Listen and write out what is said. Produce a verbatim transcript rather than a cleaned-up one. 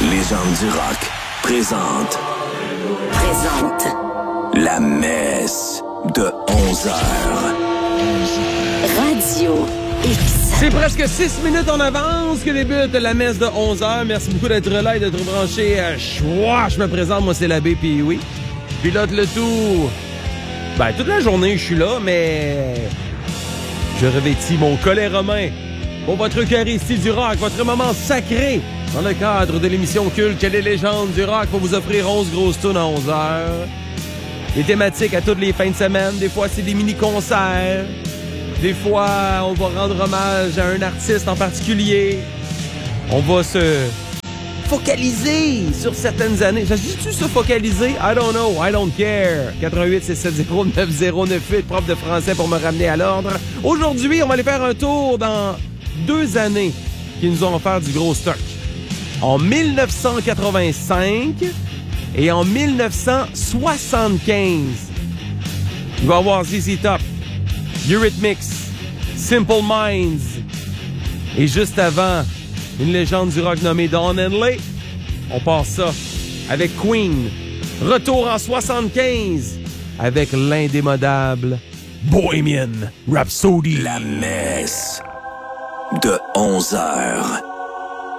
Légende du rock présente. Présente. La messe de onze heures. Radio X. C'est presque six minutes en avance que débute la messe de onze heures. Merci beaucoup d'être là et d'être branché. Chouah, je me présente, moi c'est l'abbé, puis oui. Pilote le tout. Ben, toute la journée, je suis là, mais je revêtis mon collet romain pour votre Eucharistie du rock, votre moment sacré dans le cadre de l'émission culte que les légendes du rock pour vous offrir onze grosses tunes à onze heures. Des thématiques à toutes les fins de semaine. Des fois, c'est des mini-concerts. Des fois, on va rendre hommage à un artiste en particulier. On va se focaliser sur certaines années. J'ai dit-tu se focaliser? I don't know, I don't care. quatre un huit six sept zéro neuf zéro neuf huit, prof de français pour me ramener à l'ordre. Aujourd'hui, on va aller faire un tour dans deux années qui nous ont offert du gros stock. En dix-neuf cent quatre-vingt-cinq et en dix-neuf cent soixante-quinze. Il va y avoir Z Z Top, Eurythmics, Simple Minds. Et juste avant, une légende du rock nommée Don Henley. On part ça avec Queen. Retour en soixante-quinze avec l'indémodable Bohemian Rhapsody. La messe de onze heures.